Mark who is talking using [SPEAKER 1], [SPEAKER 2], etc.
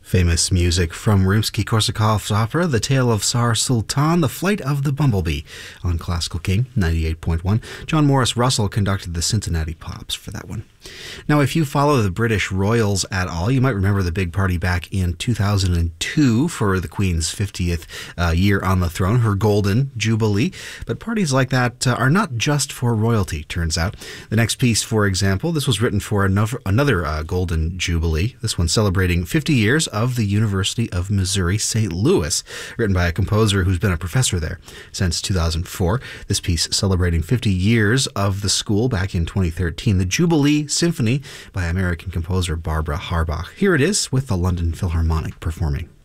[SPEAKER 1] Famous music from Rimsky-Korsakov's opera, The Tale of Tsar Sultan, The Flight of the Bumblebee, on Classical King 98.1. John Morris Russell conducted the Cincinnati Pops for that one. Now, if you follow the British royals at all, you might remember the big party back in 2002 for the Queen's 50th year on the throne, her Golden Jubilee. But parties like that are not just for royalty, turns out. The next piece, for example, this was written for another Golden Jubilee, this one celebrating 50 years of the University of Missouri St. Louis, written by a composer who's been a professor there since 2004. This piece celebrating 50 years of the school back in 2013, the Jubilee Symphony by American composer Barbara Harbach. Here it is with the London Philharmonic performing.